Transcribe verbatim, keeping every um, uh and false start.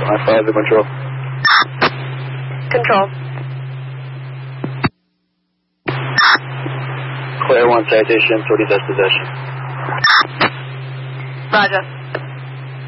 I five, the control. Control. Clear one citation, sortie dispossession. Roger.